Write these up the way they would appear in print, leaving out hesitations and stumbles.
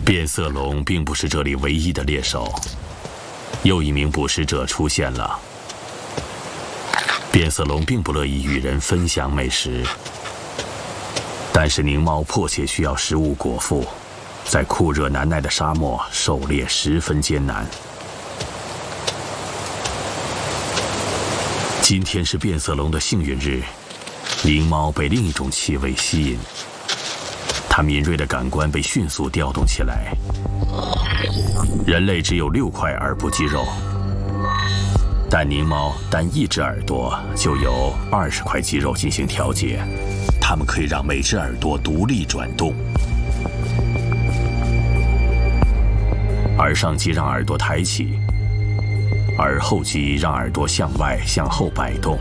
变色龙并不是这里唯一的猎手，又一名捕食者出现了。变色龙并不乐意与人分享美食，但是狞猫迫切需要食物果腹，在酷热难耐的沙漠狩猎十分艰难。今天是变色龙的幸运日，狞猫被另一种气味吸引，它敏锐的感官被迅速调动起来。人类只有6块耳部肌肉，但狞猫单一只耳朵就有20块肌肉进行调节，它们可以让每只耳朵独立转动。耳上肌让耳朵抬起，耳后肌让耳朵向外向后摆动，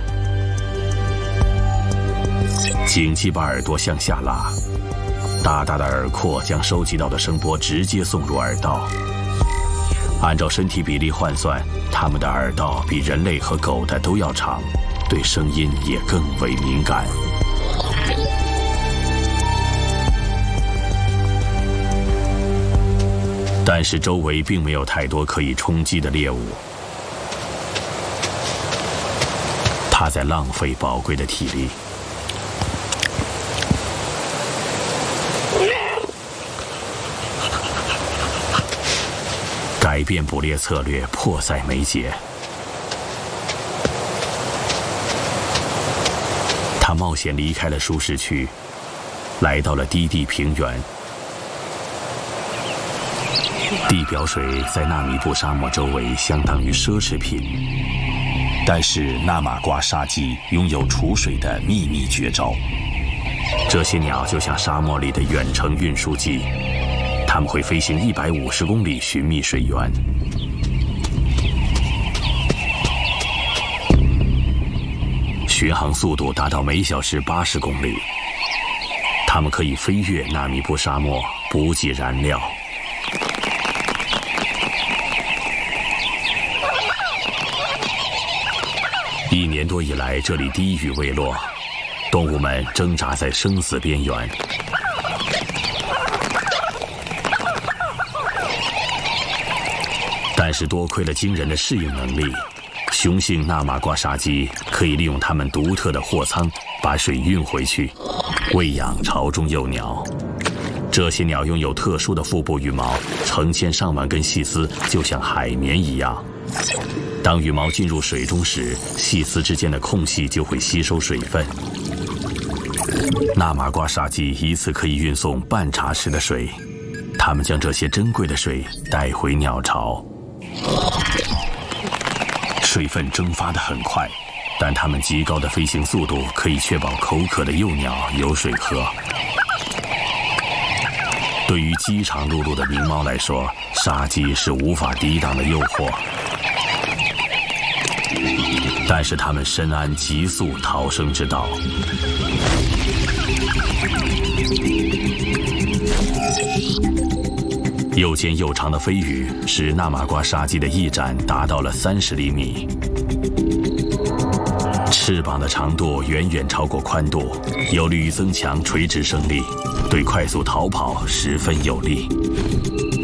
颈肌把耳朵向下拉，大大的耳廓将收集到的声波直接送入耳道。按照身体比例换算，它们的耳道比人类和狗的都要长，对声音也更为敏感。但是周围并没有太多可以冲击的猎物，它在浪费宝贵的体力。改变捕猎策略迫在眉睫。他冒险离开了舒适区，来到了低地平原。地表水在纳米布沙漠周围相当于奢侈品，但是纳马瓜沙鸡拥有储水的秘密绝招。这些鸟就像沙漠里的远程运输机，它们会飞行150公里寻觅水源。巡航速度达到每小时80公里，它们可以飞越纳米布沙漠补给燃料。1年多以来，这里低雨未落，动物们挣扎在生死边缘。但是多亏了惊人的适应能力，雄性纳马瓜沙鸡可以利用它们独特的货舱把水运回去，喂养巢中幼鸟。这些鸟拥有特殊的腹部羽毛，成千上万根细丝，就像海绵一样。当羽毛进入水中时，细丝之间的空隙就会吸收水分。纳马瓜沙鸡一次可以运送半茶匙的水，它们将这些珍贵的水带回鸟巢。水分蒸发得很快，但它们极高的飞行速度可以确保口渴的幼鸟有水喝。对于饥肠辘辘的狞猫来说，沙鸡是无法抵挡的诱惑。但是它们深谙急速逃生之道。又尖又长的飞羽使纳马瓜沙鸡的翼展达到了30厘米，翅膀的长度远远超过宽度，有利于增强垂直升力，对快速逃跑十分有利。